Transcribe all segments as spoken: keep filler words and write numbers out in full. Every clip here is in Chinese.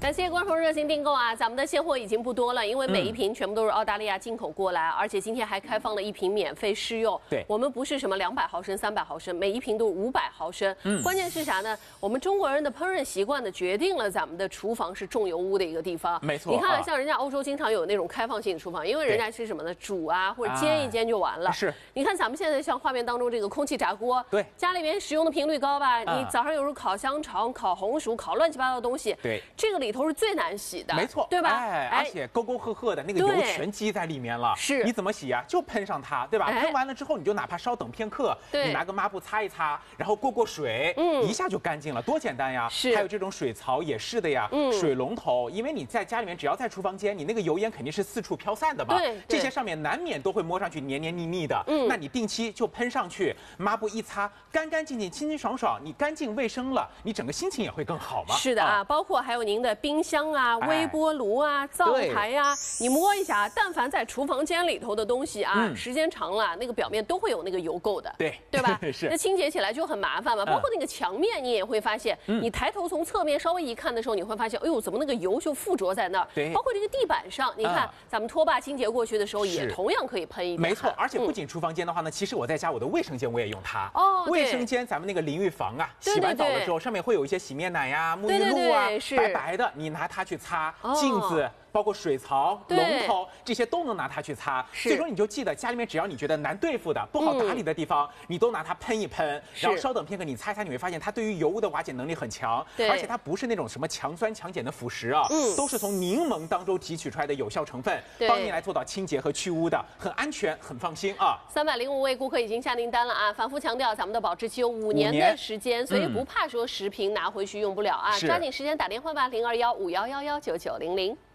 感谢观众热情订购啊！咱们的现货已经不多了，因为每一瓶全部都是澳大利亚进口过来，而且今天还开放了一瓶免费试用。 对， 我们不是什么两百毫升、三百毫升，每一瓶都是五百毫升。嗯，关键是啥呢？我们中国人的烹饪习惯呢，决定了咱们的厨房是重油污的一个地方。 没错， 你看，像人家欧洲经常有那种开放性的厨房，因为人家是什么呢？煮啊或者煎一煎就完了。 是， 你看咱们现在像画面当中这个空气炸锅， 对， 家里面使用的频率高吧？你早上有时候烤香肠、烤红薯、烤乱七八糟的东西， 对， 这个里头是最难洗的， 没错， 对吧？ 哎，而且沟沟壑壑的那个油全积在里面了， 是， 你怎么洗啊？就喷上它，对吧？喷完了之后，你就哪怕稍等片刻，你拿个抹布擦一擦，然后过过水，嗯，一下就干净了，多简单呀！ 是， 还有这种水槽也是的呀，嗯，水龙头，因为你在家里面只要在厨房间，你那个油烟肯定是四处飘散的嘛， 对， 这些上面难免都会摸上去黏黏腻腻的，嗯，那你定期就喷上去，抹布一擦，干干净净、清清爽爽，你干净卫生了，你整个心情也会更好嘛。 是的啊，包括还有您的冰箱啊、微波炉啊、灶台呀，你摸一下，但凡在厨房间里头的东西啊，时间长了，那个表面都会有那个油垢的， 对， 对吧？ 是， 那清洁起来就很麻烦嘛。包括那个墙面，你也会发现，你抬头从侧面稍微一看的时候，你会发现，哎呦，怎么那个油就附着在那儿？ 对， 包括这个地板上，你看咱们拖把清洁过去的时候，也同样可以喷一点。 没错，而且不仅厨房间的话呢，其实我在家我的卫生间我也用它。 哦， 卫生间咱们那个淋浴房啊，洗完澡了之后，上面会有一些洗面奶呀、沐浴露啊，白白的，你拿它去擦镜子。包括水槽、龙头这些都能拿它去擦。最终你就记得家里面只要你觉得难对付的、不好打理的地方，你都拿它喷一喷，然后稍等片刻你擦一擦，你会发现它对于油污的瓦解能力很强，而且它不是那种什么强酸强碱的腐蚀啊，都是从柠檬当中提取出来的有效成分，帮你来做到清洁和去污的，很安全、很放心啊。 三百零五位顾客已经下订单了啊！反复强调，咱们的保质期有五年的时间，所以不怕说十瓶拿回去用不了啊！抓紧时间打电话吧，零二幺五幺幺幺九九零零。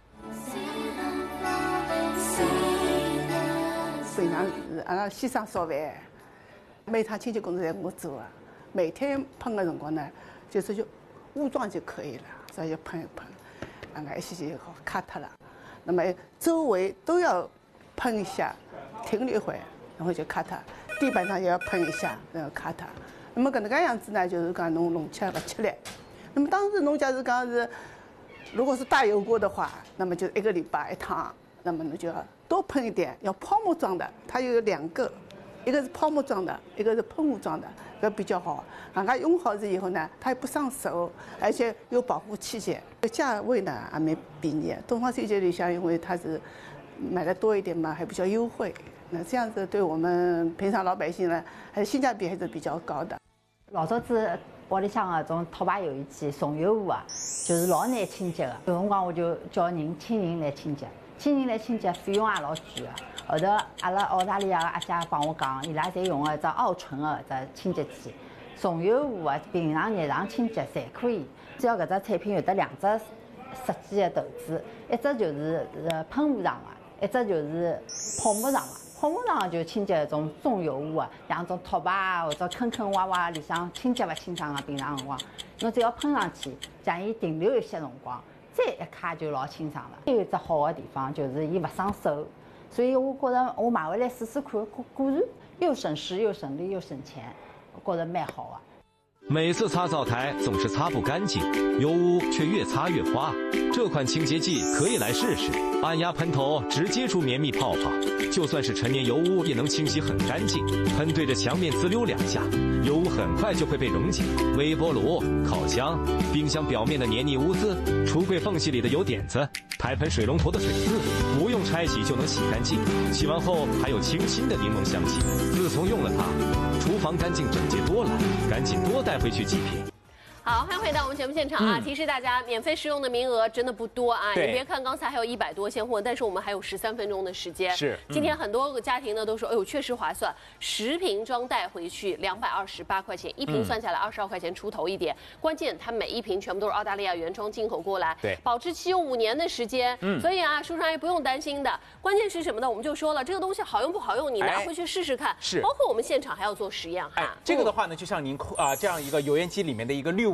平常是阿拉先生烧饭，每趟清洁工作侪我做啊。每天喷的辰光呢，就是就污状就可以了，所以就喷一喷，啊个一些就好卡脱了。那么周围都要喷一下，停了一会，然后就卡脱。地板上也要喷一下，然后卡脱。那么搿能介样子呢，就是讲侬弄起来勿吃力。那么当时侬假如讲是，如果是大油锅的话，那么就一个礼拜一趟。那么你就要多喷一点，要泡沫状的，它有两个，一个是泡沫状的，一个是喷雾状的，这比较好。人家用好了以后呢，它也不伤手，而且有保护器械，价位呢还蛮便宜。东方水节里向因为它是买的多一点嘛，还比较优惠。那这样子对我们平常老百姓呢，还是性价比还是比较高的。 老早子屋里向的种拖把油烟机、重油污啊，就是老难清洁的。有辰光我就叫人请人来清洁。请人来清洁费用也老贵个。后头阿拉澳大利亚个阿姐帮我讲，伊拉侪用个只澳纯个只清洁剂，重油污啊，平常日常清洁侪可以。只要搿只产品有得两只设计个头子，一只就是呃喷雾状个，一只就是泡沫状个。泡沫状就清洁搿种重油污啊，像种拖把啊或者坑坑洼洼里向清洁勿清爽个平常辰光，侬只要喷上去，将伊停留一些辰光。再一卡就老清爽了。有一只好的地方就是伊勿伤手，所以我觉着我买回来试试看，果果然又省时又省力又省钱，我觉着蛮好的。 每次擦灶台总是擦不干净，油污却越擦越花。这款清洁剂可以来试试，按压喷头直接出绵密泡泡，就算是陈年油污也能清洗很干净。喷对着墙面滋溜两下，油污很快就会被溶解。微波炉、烤箱、冰箱表面的黏腻污渍，橱柜缝隙里的油点子，台盆水龙头的水渍，不用拆洗就能洗干净。洗完后还有清新的柠檬香气。自从用了它，厨房干净整洁多了，赶紧多带回去几瓶。 好，欢迎回到我们节目现场啊！嗯、提示大家，免费试用的名额真的不多啊！你别看刚才还有一百多现货，但是我们还有十三分钟的时间。 是， 嗯、今天很多个家庭呢都说，哎呦，确实划算，十瓶装带回去两百二十八块钱，一瓶算下来二十二块钱出头一点。嗯、关键它每一瓶全部都是澳大利亚原装进口过来， 对， 保质期有五年的时间。嗯，所以啊，叔叔阿姨不用担心的。关键是什么呢？我们就说了，这个东西好用不好用，你拿回去试试看。 是， 包括我们现场还要做实验哈。 哎，这个的话呢，就像您啊、呃、这样一个油烟机里面的一个滤网。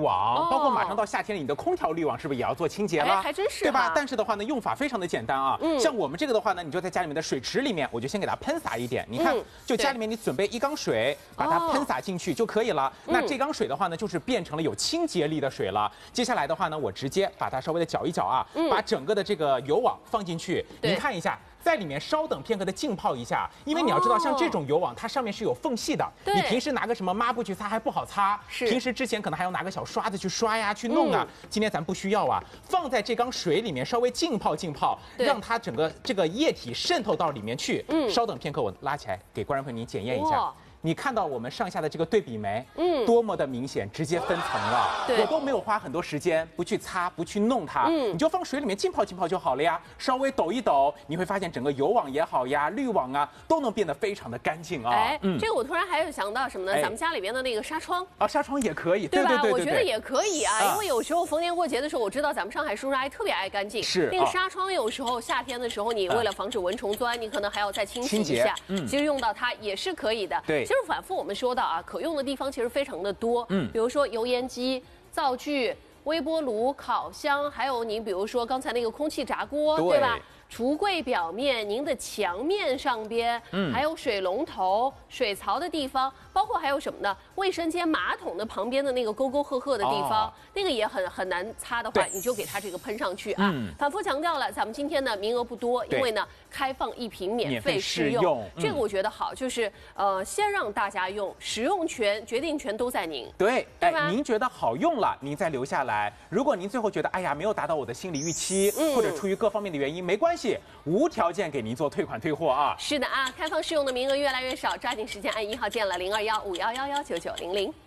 网，包括马上到夏天了，你的空调滤网是不是也要做清洁了？ 还真是， 对吧？但是的话呢，用法非常的简单啊。嗯，像我们这个的话呢，你就在家里面的水池里面，我就先给它喷洒一点。你看，就家里面你准备一缸水，把它喷洒进去就可以了。那这缸水的话呢，就是变成了有清洁力的水了。接下来的话呢，我直接把它稍微的搅一搅啊，把整个的这个油网放进去，您看一下。在里面稍等片刻的浸泡一下，因为你要知道，像这种油网，它上面是有缝隙的。你平时拿个什么抹布去擦还不好擦，平时之前可能还要拿个小刷子去刷呀、去弄啊。今天咱不需要啊，放在这缸水里面稍微浸泡浸泡，让它整个这个液体渗透到里面去。嗯，稍等片刻，我拉起来给观众朋友您检验一下。你看到我们上下的这个对比没？嗯，多么的明显，直接分层了。我都没有花很多时间，不去擦，不去弄它，嗯，你就放水里面浸泡浸泡就好了呀。稍微抖一抖，你会发现整个油网也好呀，滤网啊，都能变得非常的干净啊。 哎，嗯，这个我突然还有想到什么呢？咱们家里面的那个纱窗啊，纱窗也可以， 对吧？ 对对对， 我觉得也可以啊，因为有时候逢年过节的时候，我知道咱们上海叔叔阿姨特别爱干净， 是那个纱窗，有时候夏天的时候，你为了防止蚊虫钻，你可能还要再清洗一下。嗯，其实用到它也是可以的。 对， 其实反复我们说。啊，可用的地方其实非常的多，嗯，比如说油烟机、灶具、微波炉、烤箱，还有您比如说刚才那个空气炸锅， 对, 对吧？橱柜表面、您的墙面上边，嗯，还有水龙头、水槽的地方，包括还有什么呢？卫生间马桶的旁边的那个沟沟壑壑的地方，哦、那个也很很难擦的话，你就给它这个喷上去啊。嗯、反复强调了，咱们今天呢名额不多，因为呢开放一瓶免费试用，用嗯、这个我觉得好，就是呃先让大家用，使用权、决定权都在您。 对，对吧？哎，您觉得好用了，您再留下来。如果您最后觉得哎呀没有达到我的心理预期，嗯、或者出于各方面的原因，没关系。无条件给您做退款退货啊！ 是的啊，开放试用的名额越来越少，抓紧时间按一号键了零二幺五幺幺幺九九零零。